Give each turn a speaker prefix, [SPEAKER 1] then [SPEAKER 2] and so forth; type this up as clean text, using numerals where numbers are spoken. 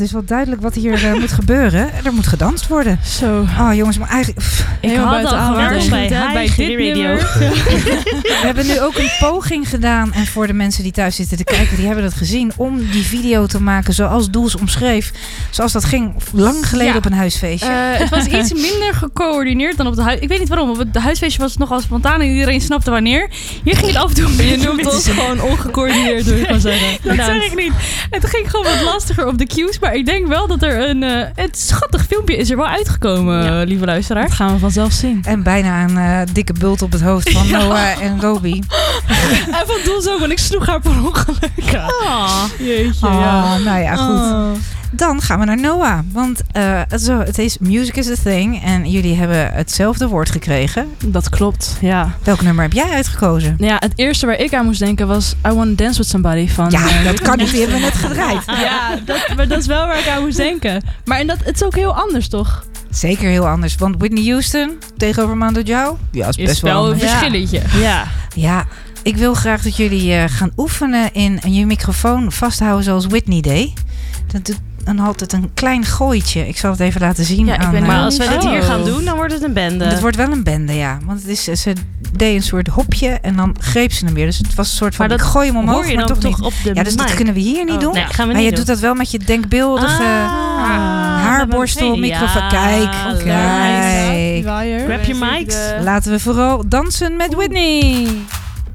[SPEAKER 1] het is wel duidelijk wat hier moet gebeuren. Er moet gedanst worden.
[SPEAKER 2] Zo.
[SPEAKER 1] Oh jongens, maar eigenlijk...
[SPEAKER 3] Ik had al gewaarschuwd bij dit radio.
[SPEAKER 1] We hebben nu ook een poging gedaan. En voor de mensen die thuis zitten te kijken, die hebben dat gezien. Om die video te maken zoals Doels omschreef. Zoals dat ging lang geleden op een huisfeestje.
[SPEAKER 2] Het was iets minder gecoördineerd dan op de huisfeestje. Ik weet niet waarom. Op het huisfeestje was het nogal spontaan en iedereen snapte wanneer. Hier ging het af en toe.
[SPEAKER 3] Je noemt ons gewoon ongecoördineerd, wil ik maar zeggen.
[SPEAKER 2] Dat zeg ik niet. Het ging gewoon wat lastiger op de cues. Maar ik denk wel dat er het schattig filmpje is er wel uitgekomen, lieve luisteraar.
[SPEAKER 3] Dat gaan we vanzelf zien.
[SPEAKER 1] En bijna een dikke bult op het hoofd van Noah en Roby.
[SPEAKER 3] En van Doels ook, want ik sloeg haar per ongeluk.
[SPEAKER 2] Jeetje,
[SPEAKER 1] Nou ja, goed. Dan gaan we naar Noah. Want het is Music is a Thing. En jullie hebben hetzelfde woord gekregen.
[SPEAKER 3] Dat klopt, ja.
[SPEAKER 1] Welk nummer heb jij uitgekozen?
[SPEAKER 3] Ja, het eerste waar ik aan moest denken was I Wanna Dance With Somebody van...
[SPEAKER 1] Ja, dat kan niet. Die hebben we net gedraaid.
[SPEAKER 3] Maar dat is wel waar ik aan moest denken. Maar het is ook heel anders, toch?
[SPEAKER 1] Zeker heel anders. Want Whitney Houston tegenover Mando Diao? Ja, is best wel
[SPEAKER 2] een
[SPEAKER 1] anders.
[SPEAKER 2] verschilletje.
[SPEAKER 1] Ja, ik wil graag dat jullie gaan oefenen in je microfoon vasthouden zoals Whitney deed. Dat doet dan altijd een klein gooitje. Ik zal het even laten zien.
[SPEAKER 4] Maar als wij dit hier gaan doen, dan wordt het een bende.
[SPEAKER 1] Het wordt wel een bende, ja. Want ze deed een soort hopje en dan greep ze hem weer. Dus het was een soort van, ik gooi hem omhoog,
[SPEAKER 4] hoor je
[SPEAKER 1] maar
[SPEAKER 4] dan
[SPEAKER 1] toch niet.
[SPEAKER 4] op de
[SPEAKER 1] dus dat kunnen we hier niet doen.
[SPEAKER 4] Nee, gaan we
[SPEAKER 1] maar
[SPEAKER 4] niet
[SPEAKER 1] je doet dat wel met je denkbeeldige haarborstel, microfoon. Kijk.
[SPEAKER 4] Grab your mics.
[SPEAKER 1] Laten we vooral dansen met Whitney.